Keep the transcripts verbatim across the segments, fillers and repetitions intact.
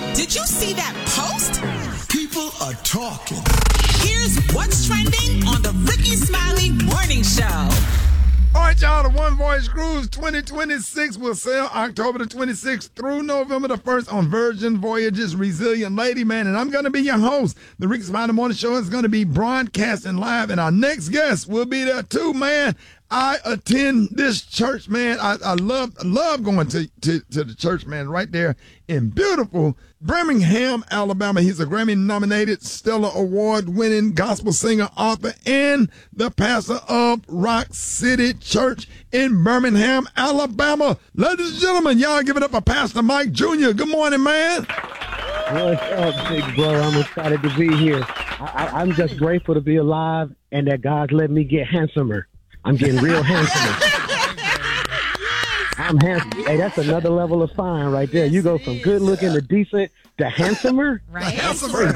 Did you see that post? People are talking. Here's what's trending on the Ricky Smiley Morning Show. All right, y'all, the One Voyage Cruise twenty twenty-six will sail October the twenty-sixth through November the first on Virgin Voyages Resilient Lady, man. And I'm going to be your host. The Ricky Smiley Morning Show is going to be broadcasting live, and our next guest will be there too, man. I attend this church, man. I, I love love going to, to, to the church, man, right there in beautiful Birmingham, Alabama. He's a Grammy-nominated, Stellar Award-winning gospel singer, author, and the pastor of Rock City Church in Birmingham, Alabama. Ladies and gentlemen, y'all give it up for Pastor Mike Junior Good morning, man. What's up, big bro? I'm excited to be here. I, I, I'm just grateful to be alive and that God's let me get handsomer. I'm getting real handsome. I'm handsome. Hey, that's another level of fine right there. You go from good looking to decent to handsomer. Right. Handsomer.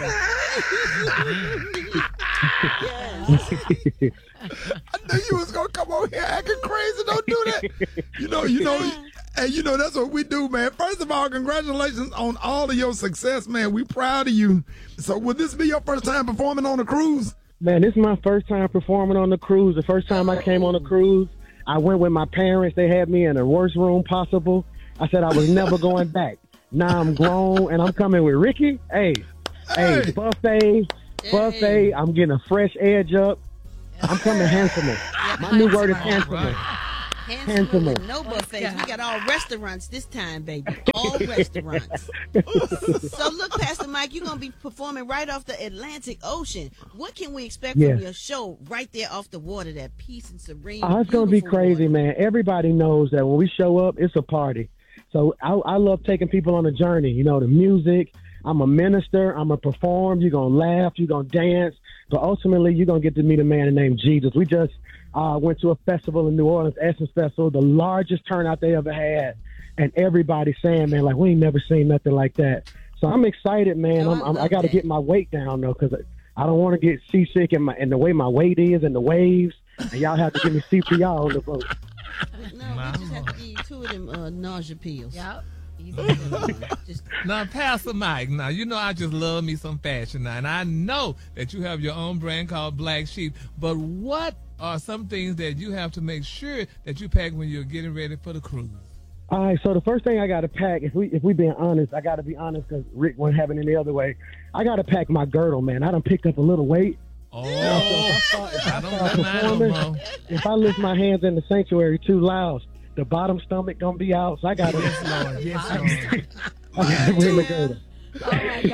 I knew you was gonna come on here acting crazy. Don't do that. You know, you know, hey, you know that's what we do, man. First of all, congratulations on all of your success, man. We proud of you. So, would this be your first time performing on a cruise? Man, this is my first time performing on the cruise. The first time I came on a cruise, I went with my parents. They had me in the worst room possible. I said I was never going back. Now I'm grown, and I'm coming with Ricky. Hey, hey, hey buffet, buffet. Hey. I'm getting a fresh edge up. I'm coming handsomer. My new word is handsomer. Handsomer. No buffets. We got all restaurants this time, baby. All restaurants. So look, Pastor Mike, you're going to be performing right off the Atlantic Ocean. What can we expect yeah. from your show right there off the water, that peace and serene? Oh, it's going to be crazy, water. man. Everybody knows that when we show up, it's a party. So I, I love taking people on a journey. You know, the music. I'm a minister. I'm going to perform. You're going to laugh. You're going to dance. But ultimately, you're going to get to meet a man named Jesus. We just uh, went to a festival in New Orleans, Essence Festival, the largest turnout they ever had. And everybody saying, man, like, we ain't never seen nothing like that. So I'm excited, man. Oh, I'm, I, I'm, I got to get my weight down, though, because I don't want to get seasick in, my, in the way my weight is and the waves. And y'all have to give me C P R on the boat. No, we just have to give you two of them uh, nausea pills. Yep. just... Now, Pastor Mike, now, you know I just love me some fashion now, and I know that you have your own brand called Black Sheep, but what are some things that you have to make sure that you pack when you're getting ready for the cruise? All right, so the first thing I got to pack, if we if we being honest, I got to be honest because Rick wasn't having it any other way. I got to pack my girdle, man. I done picked up a little weight. Oh, so if I, start, if I, I don't start know, performing, if I lift my hands in the sanctuary too loud, the bottom stomach gonna be out, so I gotta. Yes, Lord. Yes, Lord. I gotta bring the girdle. Oh my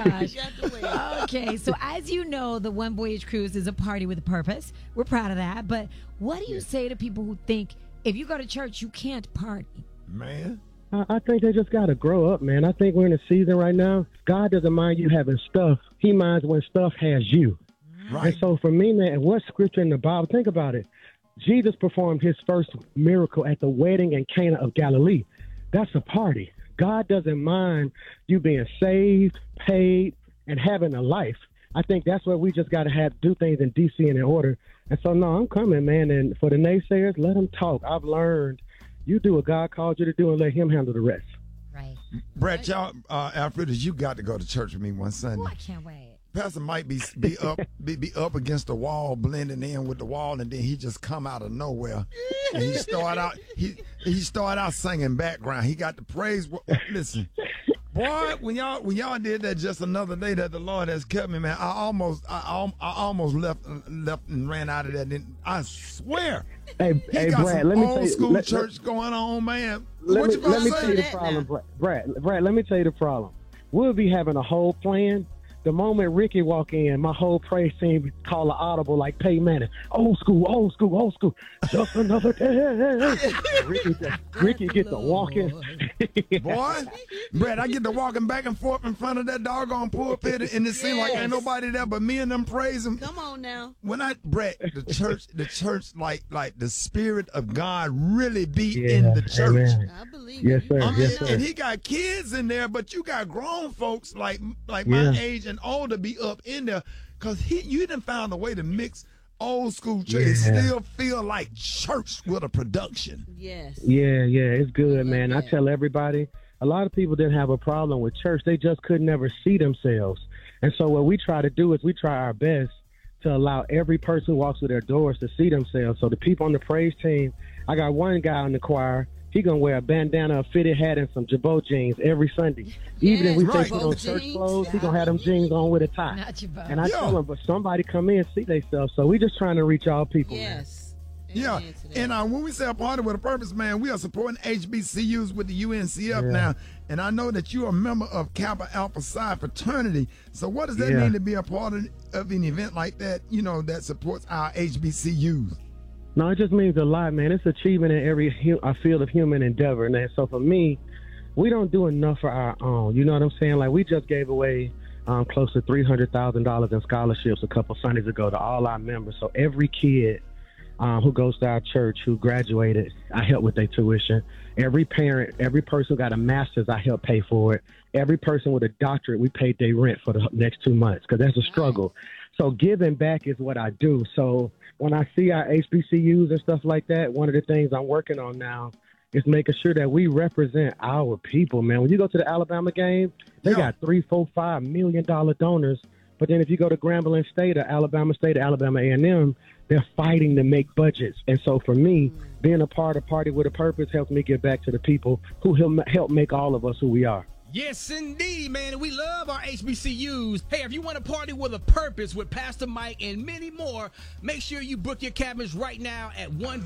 gosh. Okay, so as you know, the One Voyage Cruise is a party with a purpose. We're proud of that. But what do you say to people who think if you go to church, you can't party? Man. I, I think they just gotta grow up, man. I think we're in a season right now. God doesn't mind you having stuff. He minds when stuff has you. Right. And so for me, man, what scripture in the Bible? Think about it. Jesus performed his first miracle at the wedding in Cana of Galilee. That's a party. God doesn't mind you being saved, paid, and having a life. I think that's where we just got to have do things in decency and in order. And so, no, I'm coming, man. And for the naysayers, let them talk. I've learned you do what God called you to do and let him handle the rest. Right. Brett, y'all, uh, Alfred, you got to go to church with me one Sunday. Oh, I can't wait. Pastor might be be up be, be up against the wall, blending in with the wall, and then he just come out of nowhere, and he start out he he start out singing background. He got the praise. Listen, boy, when y'all when y'all did that just another day that the Lord has kept me, man. I almost I, I almost left left and ran out of that. And I swear, hey, he hey, got Brad, some let me old tell you, school let, church let, going on, man. Let what me you about let me to tell you say? the problem, Brad. Brad. Brad, let me tell you the problem. We'll be having a whole plan. The moment Ricky walk in, my whole praise team call an audible like Peyton Manning. Old school, old school, old school. Just another day. Ricky, Ricky get to walking. Boy, Brett, I get to walking back and forth in front of that doggone pulpit, and it seems yes. like ain't nobody there but me and them praising. Come on now. When I, Brett, the church, the church, like, like the Spirit of God really be yeah, in the church. Amen. I believe yes, you. sir. I mean, yes, sir. and he got kids in there, but you got grown folks like, like yeah. my age and older be up in there, cause he, you done found a way to mix old school church and Yeah. still feel like church with a production. Yes. Yeah, yeah, it's good, love man. I that. tell everybody, a lot of people didn't have a problem with church. They just could never see themselves. And so what we try to do is we try our best to allow every person who walks through their doors to see themselves. So the people on the praise team, I got one guy in the choir, he going to wear a bandana, a fitted hat, and some Jabot jeans every Sunday. Even Yes, if we right. say put on Jabot church jeans. clothes, he going to have them jeans on with a tie. Not Jabot. And I Yeah. tell him, but somebody come in and see themselves. So we just trying to reach all people, man. Yes. Yeah, Amen to that. and uh, when we say a party with a purpose, man, we are supporting H B C Us with the U N C F Yeah. now. And I know that you're a member of Kappa Alpha Psi fraternity. So what does that Yeah. mean to be a part of, of an event like that, you know, that supports our H B C Us? No, it just means a lot, man. It's achievement in every hu- a field of human endeavor. And so for me, we don't do enough for our own. You know what I'm saying? Like, we just gave away um, close to three hundred thousand dollars in scholarships a couple Sundays ago to all our members. So every kid um, who goes to our church who graduated, I help with their tuition. Every parent, every person who got a master's, I help pay for it. Every person with a doctorate, we paid their rent for the next two months because that's a struggle. So giving back is what I do. So when I see our H B C Us and stuff like that, one of the things I'm working on now is making sure that we represent our people, man. When you go to the Alabama game, they Yeah. got three, four, five million dollar donors. But then if you go to Grambling State or Alabama State or Alabama A and M, they're fighting to make budgets. And so for me, being a part of Party with a Purpose helps me give back to the people who help help make all of us who we are. Yes, indeed, man. And we love our H B C Us. Hey, if you want to party with a purpose with Pastor Mike and many more, make sure you book your cabins right now at one